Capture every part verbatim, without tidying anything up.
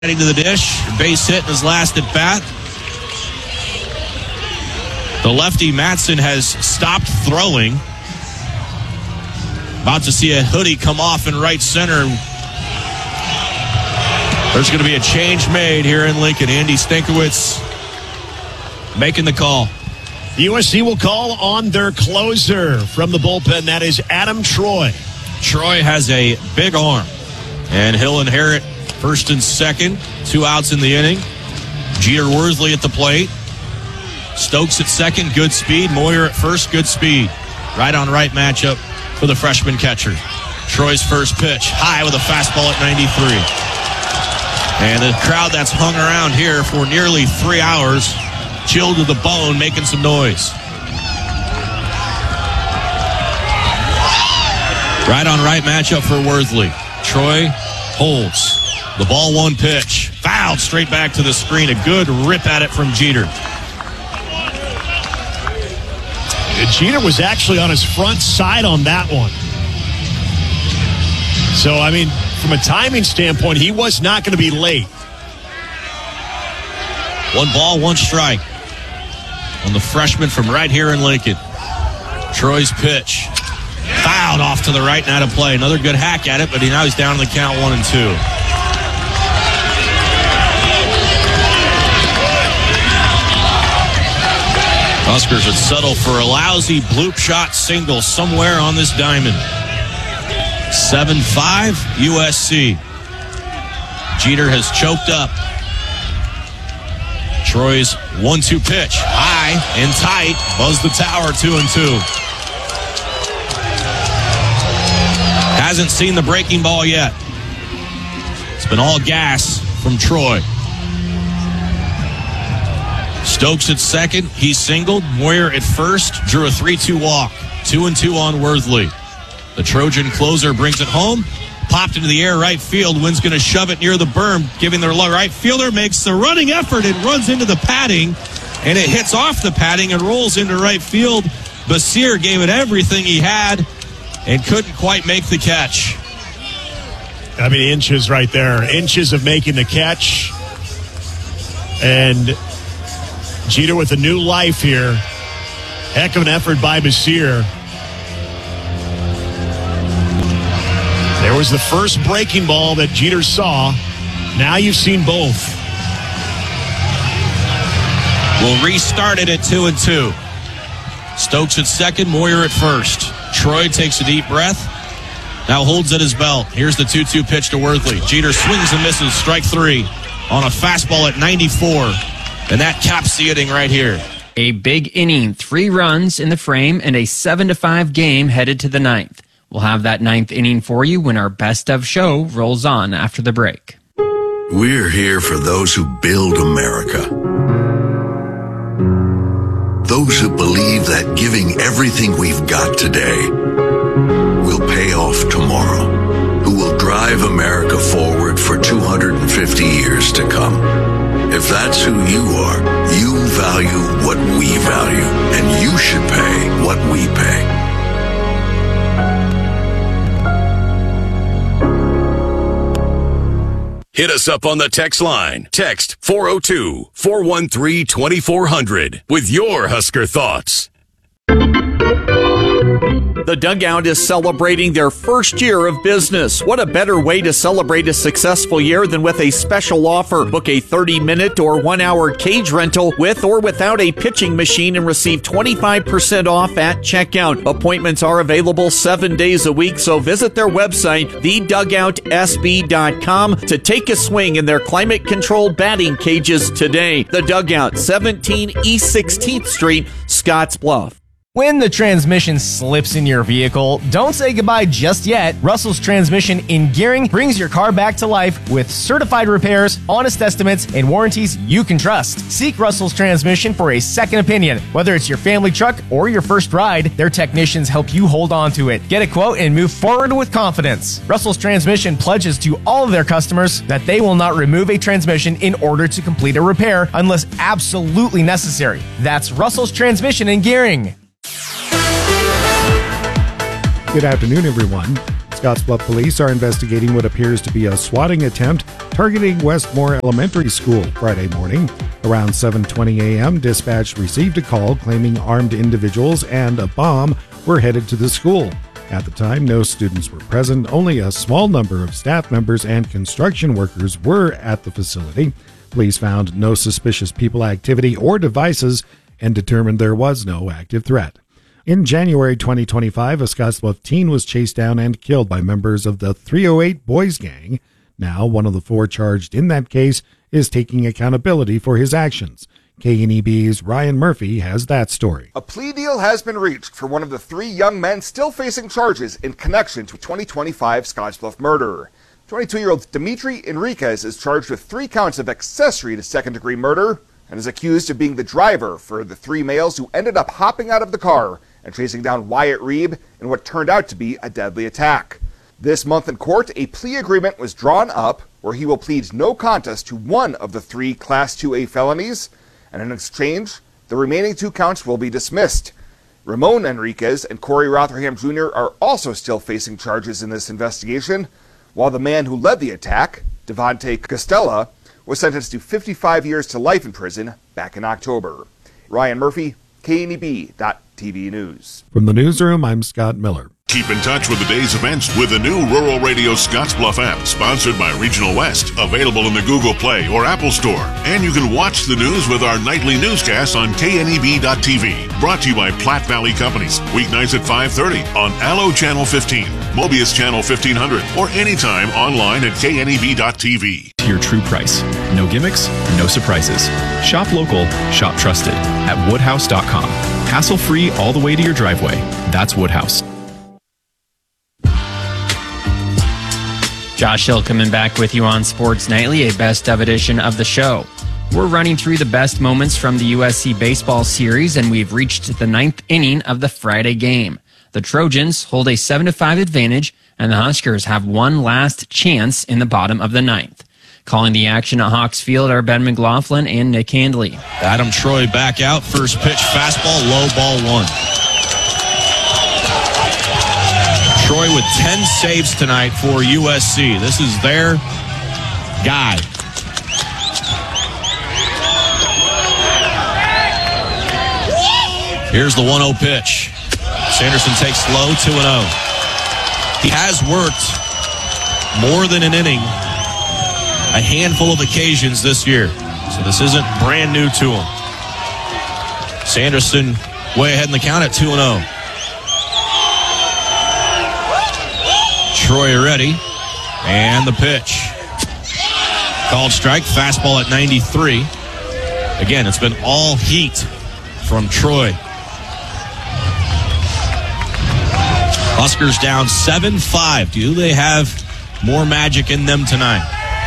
Heading to the dish, base hit in his last at bat. The lefty Matson has stopped throwing. About to see a hoodie come off in right center. There's going to be a change made here in Lincoln. Andy Stankiewicz making the call. U S C will call on their closer from the bullpen. That is Adam Troy. Troy has a big arm, and he'll inherit first and second, two outs in the inning. Jeter Worsley at the plate. Stokes at second, good speed. Moyer at first, good speed. Right on right matchup for the freshman catcher. Troy's first pitch, high with a fastball at ninety-three. And the crowd that's hung around here for nearly three hours, chilled to the bone, making some noise. Right on right matchup for Worsley. Troy holds. The ball one pitch. Fouled straight back to the screen. A good rip at it from Jeter. Jeter was actually on his front side on that one. So, I mean, from a timing standpoint, he was not going to be late. One ball, one strike on the freshman from right here in Lincoln. Troy's pitch. Fouled off to the right and out of play. Another good hack at it, but he now he's down in the count one and two. Huskers would settle for a lousy bloop shot single somewhere on this diamond. seven five U S C. Jeter has choked up. Troy's one two pitch. High and tight. Buzz the tower, two and two. Hasn't seen the breaking ball yet. It's been all gas from Troy. Stokes at second. He singled. Moyer at first. Drew a three two walk. Two and two on Worsley. The Trojan closer brings it home. Popped into the air right field. Wynn's going to shove it near the berm, giving their right fielder makes the running effort and runs into the padding, and it hits off the padding and rolls into right field. Basir gave it everything he had and couldn't quite make the catch. I mean, inches right there. Inches of making the catch. And Jeter with a new life here. Heck of an effort by Basir. There was the first breaking ball that Jeter saw. Now you've seen both. We'll restart it at two and two. Stokes at second, Moyer at first. Troy takes a deep breath. Now holds at his belt. Here's the two two pitch to Worsley. Jeter swings and misses, strike three on a fastball at ninety-four. And that caps the inning right here. A big inning, three runs in the frame, and a seven to five game headed to the ninth. We'll have that ninth inning for you when our best of show rolls on after the break. We're here for those who build America. Those who believe that giving everything we've got today will pay off tomorrow. Who will drive America forward for two hundred fifty years to come. If that's who you are, you value what we value, and you should pay what we pay. Hit us up on the text line. Text four oh two, four one three, two four zero zero with your Husker thoughts. The Dugout is celebrating their first year of business. What a better way to celebrate a successful year than with a special offer. Book a thirty-minute or one-hour cage rental with or without a pitching machine and receive twenty-five percent off at checkout. Appointments are available seven days a week, so visit their website, the dugout s b dot com, to take a swing in their climate-controlled batting cages today. The Dugout, seventeen East sixteenth Street, Scottsbluff. When the transmission slips in your vehicle, don't say goodbye just yet. Russell's Transmission in Gearing brings your car back to life with certified repairs, honest estimates, and warranties you can trust. Seek Russell's Transmission for a second opinion. Whether it's your family truck or your first ride, their technicians help you hold on to it. Get a quote and move forward with confidence. Russell's Transmission pledges to all of their customers that they will not remove a transmission in order to complete a repair unless absolutely necessary. That's Russell's Transmission in Gearing. Good afternoon, everyone. Scottsbluff Police are investigating what appears to be a swatting attempt targeting Westmore Elementary School Friday morning. Around seven twenty a.m., dispatch received a call claiming armed individuals and a bomb were headed to the school. At the time, no students were present. Only a small number of staff members and construction workers were at the facility. Police found no suspicious people activity or devices and determined there was no active threat. In January twenty twenty-five, a Scottsbluff teen was chased down and killed by members of the three oh eight Boys Gang. Now, one of the four charged in that case is taking accountability for his actions. K N E B's Ryan Murphy has that story. A plea deal has been reached for one of the three young men still facing charges in connection to twenty twenty-five Scottsbluff murder. twenty-two-year-old Dimitri Enriquez is charged with three counts of accessory to second-degree murder and is accused of being the driver for the three males who ended up hopping out of the car and chasing down Wyatt Reeb in what turned out to be a deadly attack. This month in court, a plea agreement was drawn up where he will plead no contest to one of the three Class two A felonies, and in exchange, the remaining two counts will be dismissed. Ramon Enriquez and Corey Rotherham Junior are also still facing charges in this investigation, while the man who led the attack, Devontae Costella, was sentenced to fifty-five years to life in prison back in October. Ryan Murphy, K N E B dot T V News. From the newsroom, I'm Scott Miller. Keep in touch with the day's events with the new Rural Radio Scottsbluff app, sponsored by Regional West, available in the Google Play or Apple Store. And you can watch the news with our nightly newscast on K N E B dot T V. Brought to you by Platte Valley Companies, weeknights at five thirty on Allo Channel fifteen, Mobius Channel fifteen hundred, or anytime online at K N E B dot T V. Your true price. No gimmicks, no surprises. Shop local, shop trusted at woodhouse dot com. Hassle-free all the way to your driveway. That's Woodhouse. Josh Hill coming back with you on Sports Nightly, a best of edition of the show. We're running through the best moments from the U S C baseball series, and we've reached the ninth inning of the Friday game. The Trojans hold a seven to five advantage, and the Huskers have one last chance in the bottom of the ninth. Calling the action at Hawks Field are Ben McLaughlin and Nick Handley. Adam Troy back out. First pitch, fastball, low, ball one. Troy with ten saves tonight for U S C. This is their guy. Here's the one oh pitch. Sanderson takes low, two and oh. He has worked more than an inning a handful of occasions this year. So this isn't brand new to him. Sanderson way ahead in the count at two and oh. Troy ready, and the pitch. Called strike, fastball at ninety-three. Again, it's been all heat from Troy. Huskers down seven five. Do they have more magic in them tonight?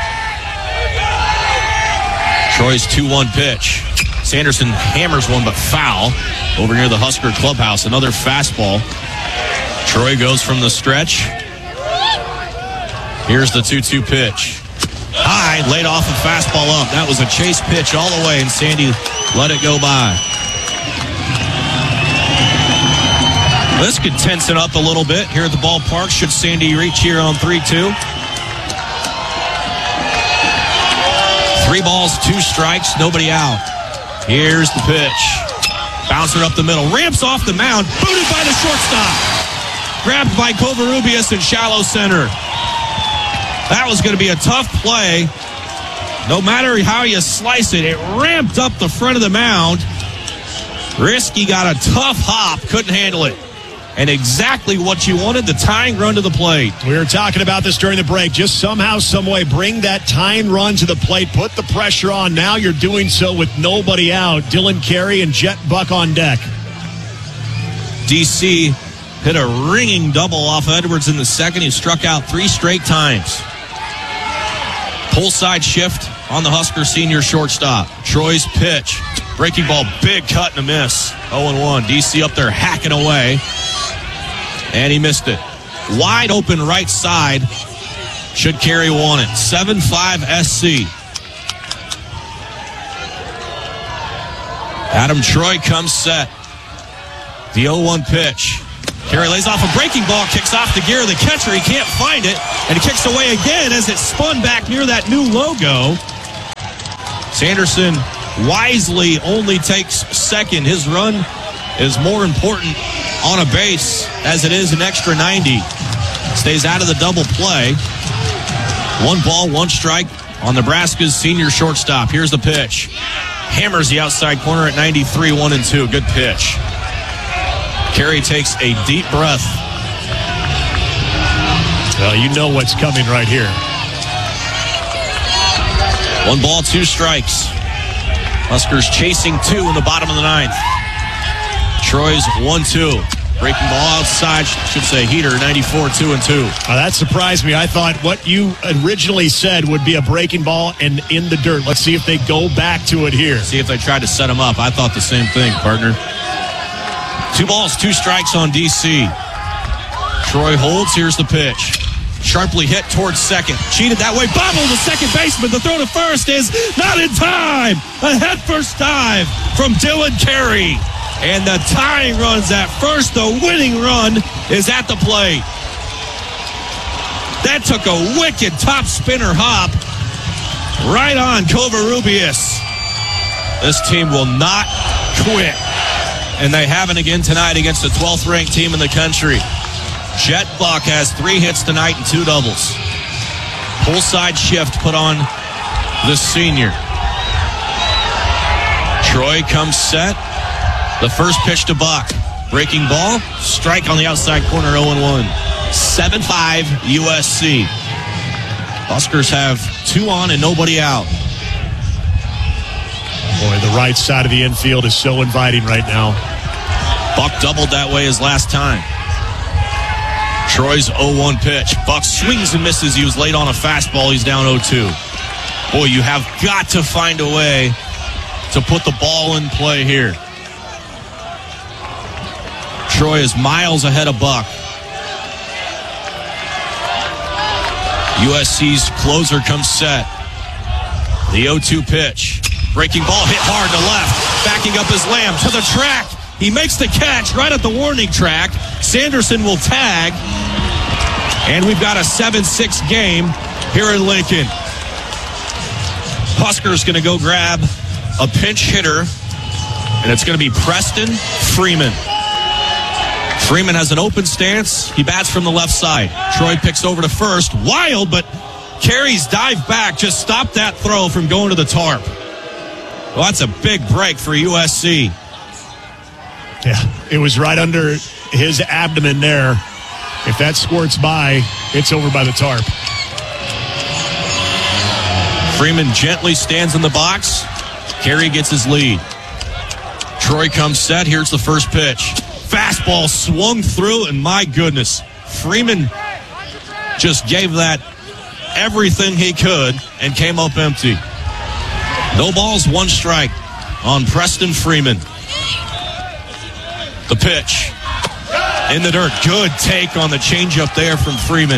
Troy's two one pitch. Sanderson hammers one, but foul over near the Husker clubhouse. Another fastball. Troy goes from the stretch. Here's the two two pitch. High, laid off a fastball up. That was a chase pitch all the way, and Sandy let it go by. This could tense it up a little bit here at the ballpark. Should Sandy reach here on three two? Three balls, two strikes, nobody out. Here's the pitch. Bouncer up the middle. Ramps off the mound. Booted by the shortstop. Grabbed by Covarrubias in shallow center. That was going to be a tough play. No matter how you slice it, it ramped up the front of the mound. Risky got a tough hop, couldn't handle it. And exactly what you wanted, the tying run to the plate. We were talking about this during the break. Just somehow, some way, bring that tying run to the plate, put the pressure on. Now you're doing so with nobody out. Dylan Carey and Jet Buck on deck. D C hit a ringing double off Edwards in the second. He struck out three straight times. Pull side shift on the Husker senior shortstop. Troy's pitch. Breaking ball, big cut and a miss. oh and one. D C up there hacking away. And he missed it. Wide open right side. Should Carey want it. seven five S C. Adam Troy comes set. The oh one pitch. Carey lays off a breaking ball, kicks off the gear of the catcher. He can't find it, and he kicks away again as it spun back near that new logo. Sanderson wisely only takes second. His run is more important on a base as it is an extra ninety. Stays out of the double play. One ball, one strike on Nebraska's senior shortstop. Here's the pitch. Hammers the outside corner at ninety-three, one and two. Good pitch. Carey takes a deep breath. Well, you know what's coming right here. One ball, two strikes. Huskers chasing two in the bottom of the ninth. Troy's one two. Breaking ball outside, should say heater, ninety-four, two and two. Oh, that surprised me. I thought what you originally said would be a breaking ball and in the dirt. Let's see if they go back to it here. See if they tried to set him up. I thought the same thing, partner. Two balls, two strikes on D C. Troy holds. Here's the pitch. Sharply hit towards second. Cheated that way. Bobble the second baseman. The throw to first is not in time. A head first dive from Dylan Carey. And the tying run's at first. The winning run is at the plate. That took a wicked top spinner hop right on Covarrubias. This team will not quit. And they haven't again tonight against the twelfth ranked team in the country. Jet Buck has three hits tonight and two doubles. Pull side shift put on the senior. Troy comes set. The first pitch to Buck. Breaking ball. Strike on the outside corner, oh and one. seven five U S C. Huskers have two on and nobody out. Boy, the right side of the infield is so inviting right now. Buck doubled that way his last time. Troy's oh one pitch. Buck swings and misses. He was late on a fastball. He's down oh two. Boy, you have got to find a way to put the ball in play here. Troy is miles ahead of Buck. U S C's closer comes set. The oh two pitch. Breaking ball hit hard to left. Backing up his Lamb to the track. He makes the catch right at the warning track. Sanderson will tag. And we've got a seven six game here in Lincoln. Huskers going to go grab a pinch hitter. And it's going to be Preston Freeman. Freeman has an open stance. He bats from the left side. Troy picks over to first. Wild, but Carey's dive back just stopped that throw from going to the tarp. Well, that's a big break for U S C. Yeah, it was right under his abdomen there. If that squirts by, it's over by the tarp. Freeman gently stands in the box. Carey gets his lead. Troy comes set. Here's the first pitch. Fastball swung through, and my goodness, Freeman just gave that everything he could and came up empty. No balls, one strike on Preston Freeman. The pitch in the dirt. Good take on the changeup there from Freeman.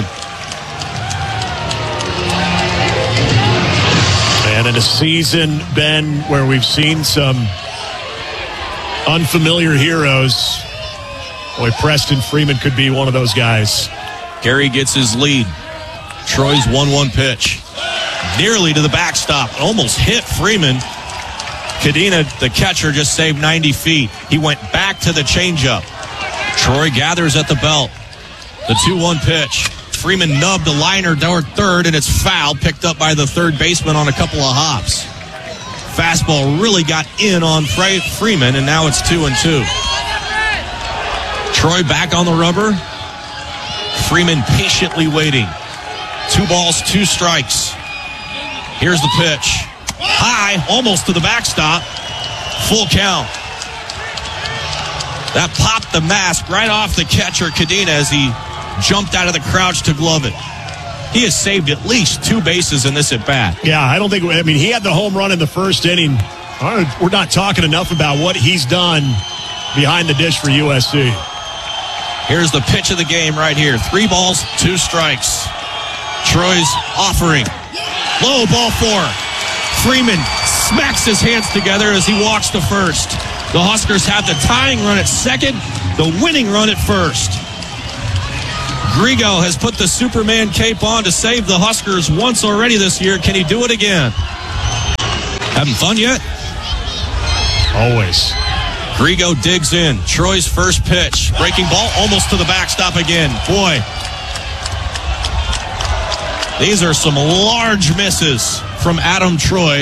And in a season, Ben, where we've seen some unfamiliar heroes, boy, Preston Freeman could be one of those guys. Carey gets his lead. Troy's one one pitch. Nearly to the backstop. Almost hit Freeman. Cadena, the catcher, just saved ninety feet. He went back to the changeup. Troy gathers at the belt. The two one pitch. Freeman nubbed a liner toward third, and it's foul, picked up by the third baseman on a couple of hops. Fastball really got in on Freeman, and now it's two and two. Troy back on the rubber. Freeman patiently waiting. Two balls, two strikes. Here's the pitch. High, almost to the backstop. Full count. That popped the mask right off the catcher, Cadena, as he jumped out of the crouch to glove it. He has saved at least two bases in this at-bat. Yeah, I don't think, I mean, he had the home run in the first inning. We're not talking enough about what he's done behind the dish for U S C. Here's the pitch of the game right here. Three balls, two strikes. Troy's offering. Low ball four. Freeman smacks his hands together as he walks to first. The Huskers have the tying run at second, the winning run at first. Grigo has put the Superman cape on to save the Huskers once already this year. Can he do it again? Having fun yet? Always. Grigo digs in. Troy's first pitch. Breaking ball almost to the backstop again. Boy. These are some large misses from Adam Troy.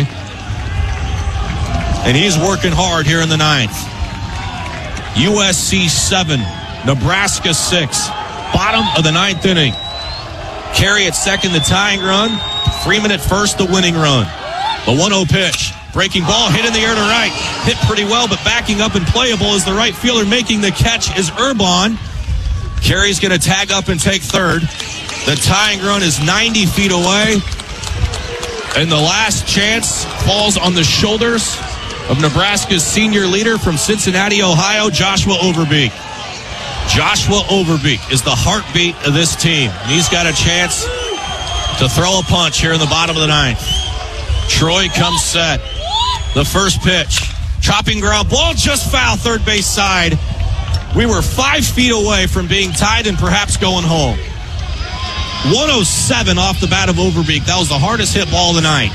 And he's working hard here in the ninth. U S C seven, Nebraska six. Bottom of the ninth inning. Carey at second, the tying run. Freeman at first, the winning run. The one oh pitch. Breaking ball hit in the air to right. Hit pretty well, but backing up and playable is the right fielder. Making the catch is Urbon. Carey's going to tag up and take third. The tying run is ninety feet away. And the last chance falls on the shoulders of Nebraska's senior leader from Cincinnati, Ohio, Joshua Overbeek. Joshua Overbeek is the heartbeat of this team. And he's got a chance to throw a punch here in the bottom of the ninth. Troy comes set. The first pitch. Chopping ground ball, just foul third base side. We were five feet away from being tied and perhaps going home. one oh seven off the bat of Overbeek. That was the hardest hit ball of the night.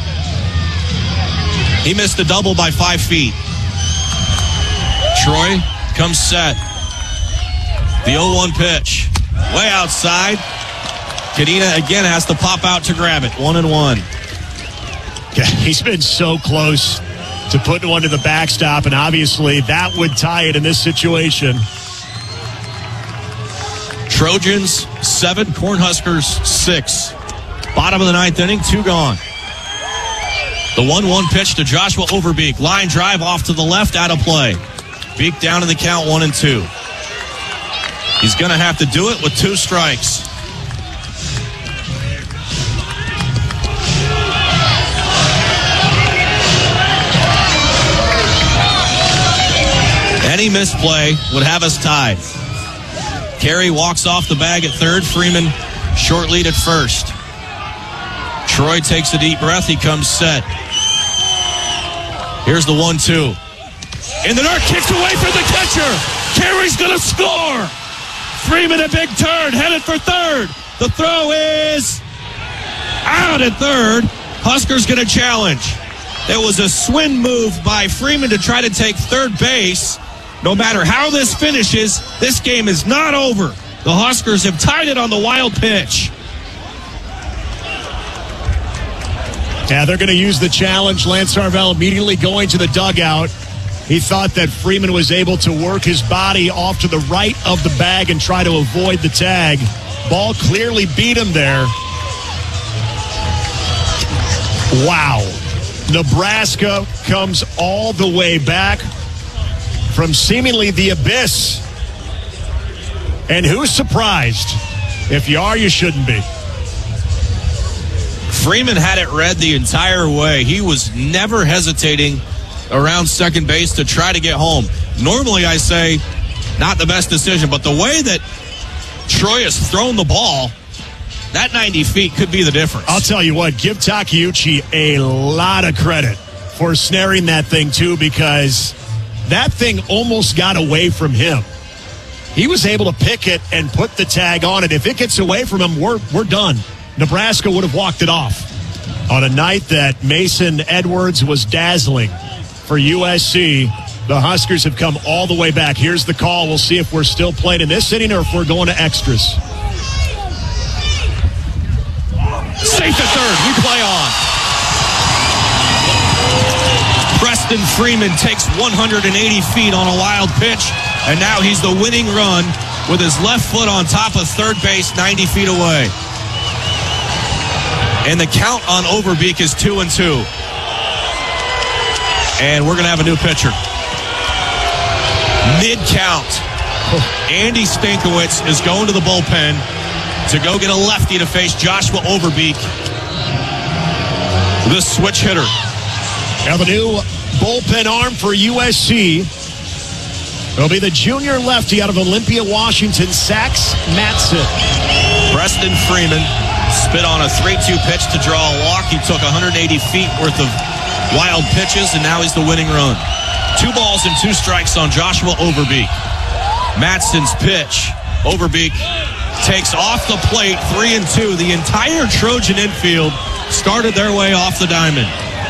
He missed a double by five feet. Troy comes set. The oh one pitch. Way outside. Kadena again has to pop out to grab it. One and one. Yeah, he's been so close to putting one to the backstop, and obviously that would tie it in this situation. Trojans seven, Cornhuskers six. Bottom of the ninth inning, two gone. The one one pitch to Joshua Overbeek. Line drive off to the left, out of play. Beek down in the count, one and two. He's going to have to do it with two strikes. Any misplay would have us tied. Carey walks off the bag at third. Freeman short lead at first. Troy takes a deep breath. He comes set. Here's the one two. In the dirt, kicked away from the catcher. Carey's going to score. Freeman a big turn, headed for third. The throw is out at third. Huskers going to challenge. There was a swing move by Freeman to try to take third base. No matter how this finishes, this game is not over. The Huskers have tied it on the wild pitch. Yeah, they're going to use the challenge. Lance Harvell immediately going to the dugout. He thought that Freeman was able to work his body off to the right of the bag and try to avoid the tag. Ball clearly beat him there. Wow. Nebraska comes all the way back from seemingly the abyss. And who's surprised? If you are, you shouldn't be. Freeman had it read the entire way. He was never hesitating around second base to try to get home. Normally I say not the best decision, but the way that Troy has thrown the ball, that ninety feet could be the difference. I'll tell you what, give Takeuchi a lot of credit for snaring that thing too, because that thing almost got away from him. He was able to pick it and put the tag on it. If it gets away from him, we're, we're done. Nebraska would have walked it off on a night that Mason Edwards was dazzling for U S C. The Huskers have come all the way back. Here's the call. We'll see if we're still playing in this inning or if we're going to extras. Safe at third. We play on. Preston Freeman takes one hundred eighty feet on a wild pitch, and now he's the winning run with his left foot on top of third base, ninety feet away. And the count on Overbeek is two and two. And we're going to have a new pitcher. Mid-count. Andy Stankiewicz is going to the bullpen to go get a lefty to face Joshua Overbeek, the switch hitter. Now the new bullpen arm for U S C will be the junior lefty out of Olympia, Washington, Sax Matson. Preston Freeman spit on a three two pitch to draw a walk. He took one hundred eighty feet worth of wild pitches, and now he's the winning run. Two balls and two strikes on Joshua Overbeek. Matson's pitch. Overbeek takes off the plate, three and two. The entire Trojan infield started their way off the diamond.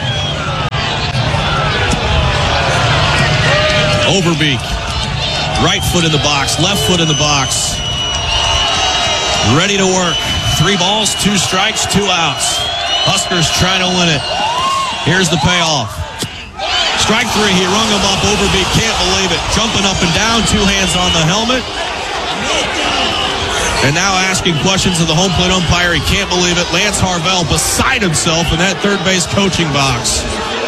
Overbeek, right foot in the box, left foot in the box. Ready to work. Three balls, two strikes, two outs. Huskers trying to win it. Here's the payoff. Strike three, he rung him up. Overbeek can't believe it. Jumping up and down, two hands on the helmet. And now asking questions of the home plate umpire. He can't believe it. Lance Harvell beside himself in that third base coaching box.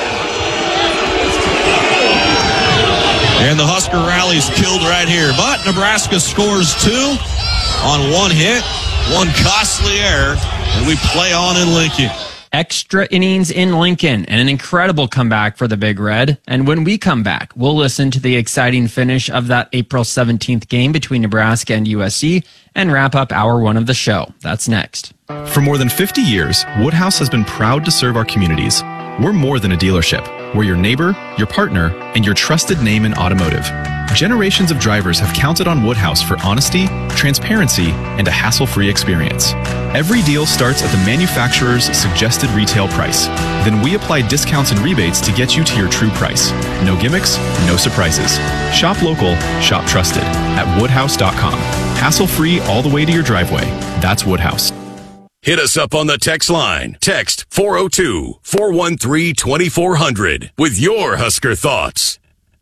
And the Husker rally's killed right here. But Nebraska scores two on one hit, one costly error, and we play on in Lincoln. Extra innings in Lincoln and an incredible comeback for the Big Red. And when we come back, we'll listen to the exciting finish of that April seventeenth game between Nebraska and U S C and wrap up hour one of the show. That's next. For more than fifty years, Woodhouse has been proud to serve our communities. We're more than a dealership. We're your neighbor, your partner, and your trusted name in automotive. Generations of drivers have counted on Woodhouse for honesty, transparency, and a hassle-free experience. Every deal starts at the manufacturer's suggested retail price. Then we apply discounts and rebates to get you to your true price. No gimmicks, no surprises. Shop local, shop trusted at woodhouse dot com. Hassle-free all the way to your driveway. That's Woodhouse. Hit us up on the text line. Text four oh two, four one three, two four zero zero with your Husker thoughts.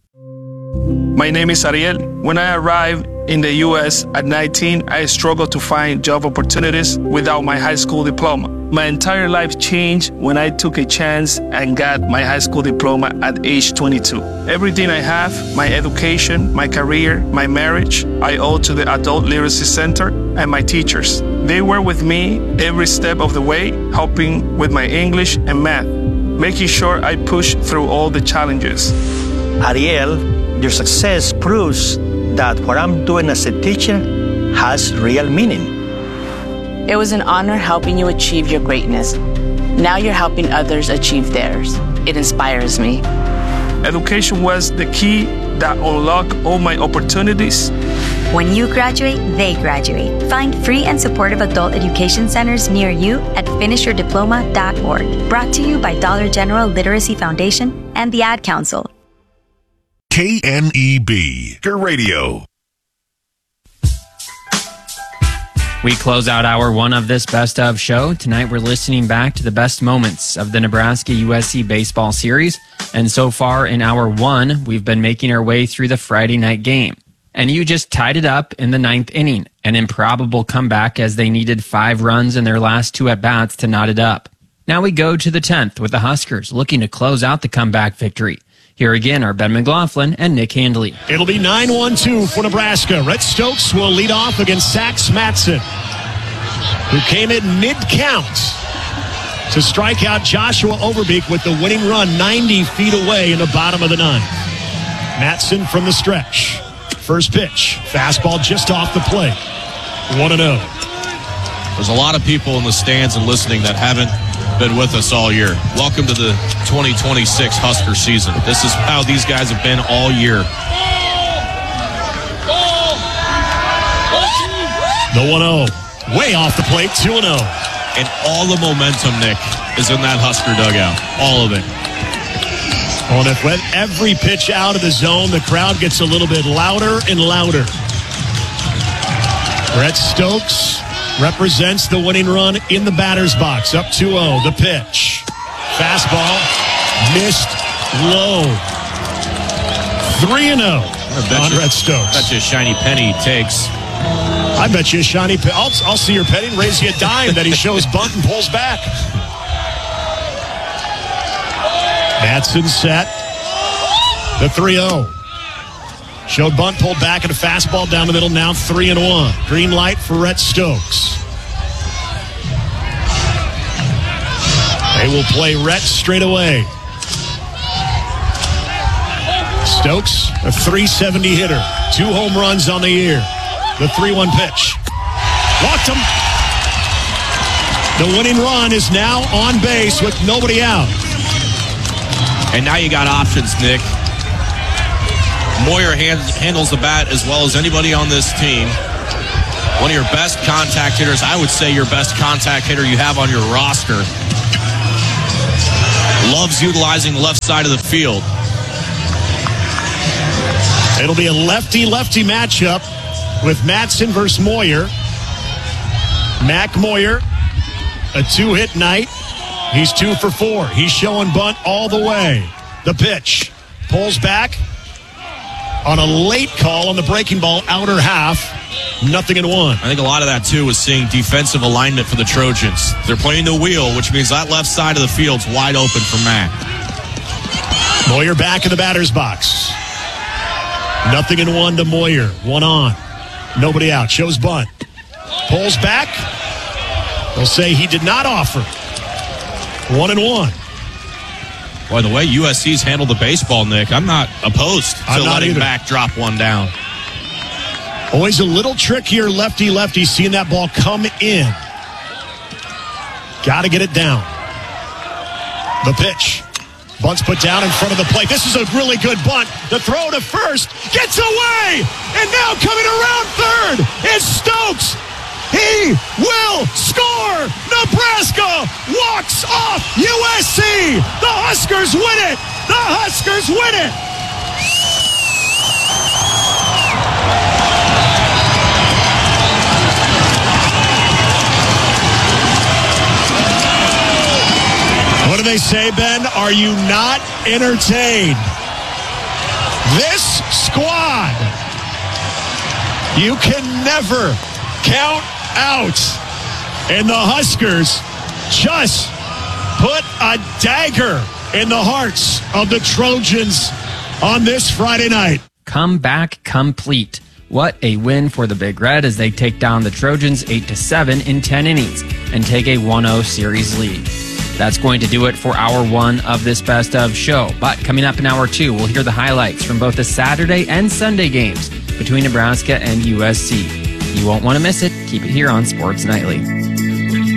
My name is Ariel. When I arrived in the U S at nineteen, I struggled to find job opportunities without my high school diploma. My entire life changed when I took a chance and got my high school diploma at age twenty-two. Everything I have, my education, my career, my marriage, I owe to the Adult Literacy Center and my teachers. They were with me every step of the way, helping with my English and math, making sure I pushed through all the challenges. Ariel, your success proves that what I'm doing as a teacher has real meaning. It was an honor helping you achieve your greatness. Now you're helping others achieve theirs. It inspires me. Education was the key that unlocked all my opportunities. When you graduate, they graduate. Find free and supportive adult education centers near you at finish your diploma dot org. Brought to you by Dollar General Literacy Foundation and the Ad Council. K N E B Radio. We close out hour one of this Best Of show. Tonight we're listening back to the best moments of the Nebraska U S C baseball series. And so far in hour one, we've been making our way through the Friday night game. And you just tied it up in the ninth inning. An improbable comeback as they needed five runs in their last two at-bats to knot it up. Now we go to the tenth with the Huskers looking to close out the comeback victory. Here again are Ben McLaughlin and Nick Handley. It'll be nine one two for Nebraska. Rhett Stokes will lead off against Sax Matson, who came in mid-count to strike out Joshua Overbeek with the winning run ninety feet away in the bottom of the ninth. Matson from the stretch. First pitch. Fastball just off the plate. one and oh. There's a lot of people in the stands and listening that haven't been with us all year. Welcome to the twenty twenty-six Husker season. This is how these guys have been all year. The one oh. Way off the plate, two and oh. And all the momentum, Nick, is in that Husker dugout. All of it. Oh, and if with every pitch out of the zone, the crowd gets a little bit louder and louder. Rhett Stokes represents the winning run in the batter's box. Up two oh, the pitch. Fastball, missed low. three and oh on Rhett Stokes. I bet you a shiny penny he takes. I bet you a shiny penny. I'll, I'll see your penny and raise you a dime that he shows bunt and pulls back. Matson set. The three oh. Showed bunt, pulled back, and a fastball down the middle. Now three and one. Green light for Rhett Stokes. They will play Rhett straight away. Stokes, a three seventy hitter. Two home runs on the year. The three one pitch. Walked him. The winning run is now on base with nobody out. And now you got options, Nick. Moyer hand, handles the bat as well as anybody on this team. One of your best contact hitters. I would say your best contact hitter you have on your roster. Loves utilizing the left side of the field. It'll be a lefty-lefty matchup with Madsen versus Moyer. Mac Moyer, a two-hit night. He's two for four. He's showing bunt all the way. The pitch. Pulls back on a late call on the breaking ball, outer half. Nothing in one. I think a lot of that, too, is seeing defensive alignment for the Trojans. They're playing the wheel, which means that left side of the field's wide open for Mac. Moyer back in the batter's box. Nothing in one to Moyer. One on. Nobody out. Shows bunt. Pulls back. They'll say he did not offer. One and one. Boy, the way U S C's handled the baseball, Nick, I'm not opposed to I'm not letting either. Mac drop one down. Always a little trickier lefty-lefty seeing that ball come in. Got to get it down. The pitch. Bunt's put down in front of the plate. This is a really good bunt. The throw to first gets away. And now coming around third is Stokes. He will score. Nebraska walks off U S C. The Huskers win it. The Huskers win it. What do they say, Ben? Are you not entertained? This squad, you can never count out. And the Huskers just put a dagger in the hearts of the Trojans on this Friday night. Comeback complete. What a win for the Big Red as they take down the Trojans eight to seven in ten innings and take a one oh series lead. That's going to do it for hour one of this Best Of show. But coming up in hour two, we'll hear the highlights from both the Saturday and Sunday games between Nebraska and U S C. You won't want to miss it. Keep it here on Sports Nightly.